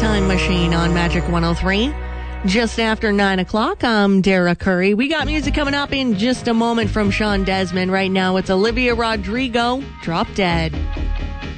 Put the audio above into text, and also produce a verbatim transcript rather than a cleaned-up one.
Time Machine on Magic one oh three. Just after nine o'clock, I'm Dara Curry. We got music coming up in just a moment from Sean Desmond. Right now, it's Olivia Rodrigo, Drop Dead.